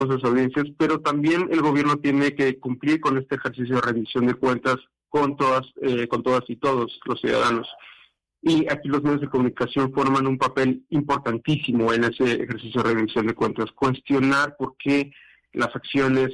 sus audiencias, pero también el gobierno tiene que cumplir con este ejercicio de rendición de cuentas con todas y todos los ciudadanos. Y aquí los medios de comunicación forman un papel importantísimo en ese ejercicio de rendición de cuentas. Cuestionar por qué las acciones